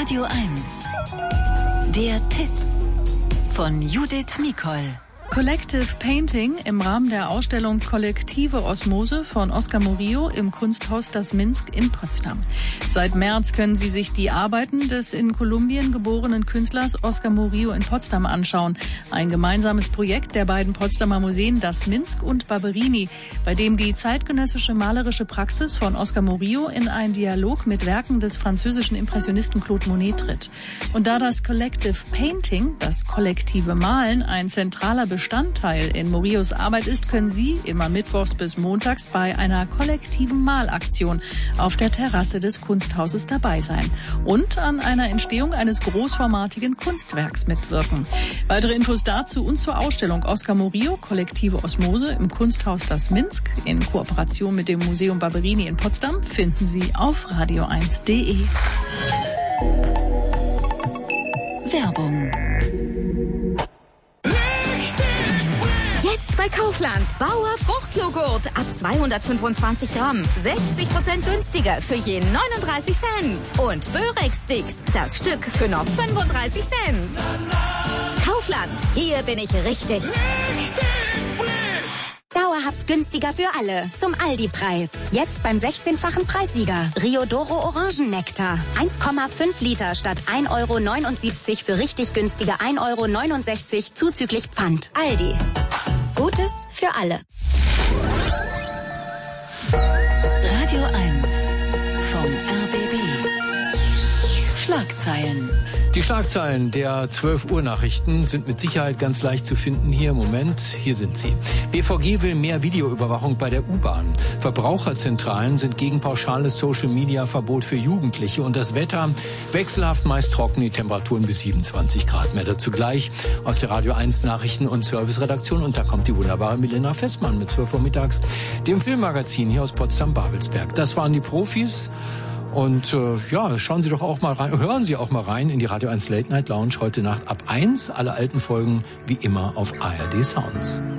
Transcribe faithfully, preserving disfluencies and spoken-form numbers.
Radio eins. Der Tipp von Judith Mikol. Collective Painting im Rahmen der Ausstellung Kollektive Osmose von Oscar Murillo im Kunsthaus Das Minsk in Potsdam. Seit März können Sie sich die Arbeiten des in Kolumbien geborenen Künstlers Oscar Murillo in Potsdam anschauen. Ein gemeinsames Projekt der beiden Potsdamer Museen Das Minsk und Barberini, bei dem die zeitgenössische malerische Praxis von Oscar Murillo in einen Dialog mit Werken des französischen Impressionisten Claude Monet tritt. Und da das Collective Painting, das kollektive Malen, ein zentraler Bestandteil in Murillos Arbeit ist, können Sie immer mittwochs bis montags bei einer kollektiven Malaktion auf der Terrasse des Kunsthauses dabei sein und an einer Entstehung eines großformatigen Kunstwerks mitwirken. Weitere Infos dazu und zur Ausstellung Oscar Murillo, Kollektive Osmose im Kunsthaus Das Minsk in Kooperation mit dem Museum Barberini in Potsdam finden Sie auf radio eins punkt de. Werbung. Jetzt bei Kaufland. Bauer Fruchtjoghurt ab zweihundertfünfundzwanzig Gramm. sechzig Prozent günstiger für je neununddreißig Cent. Und Börex-Sticks, das Stück für noch fünfunddreißig Cent. Kaufland, hier bin ich richtig. Richtig frisch. Dauerhaft günstiger für alle. Zum Aldi-Preis. Jetzt beim sechzehnfachen Preissieger. Riodoro Orangennektar. eins Komma fünf Liter statt ein Euro neunundsiebzig für richtig günstige ein Euro neunundsechzig zuzüglich Pfand. Aldi. Gutes für alle. Radio eins vom R B B. Schlagzeilen. Die Schlagzeilen der zwölf Uhr Nachrichten sind mit Sicherheit ganz leicht zu finden hier im Moment. Hier sind sie. B V G will mehr Videoüberwachung bei der U-Bahn. Verbraucherzentralen sind gegen pauschales Social-Media-Verbot für Jugendliche. Und das Wetter wechselhaft, meist trocken, die Temperaturen bis siebenundzwanzig Grad. Mehr dazu gleich aus der Radio eins Nachrichten- und Serviceredaktion. Und da kommt die wunderbare Milena Festmann mit zwölf Uhr mittags, dem Filmmagazin hier aus Potsdam-Babelsberg. Das waren die Profis. Und äh, ja, schauen Sie doch auch mal rein, hören Sie auch mal rein in die Radio eins Late Night Lounge heute Nacht ab eins. Alle alten Folgen wie immer auf A R D Sounds.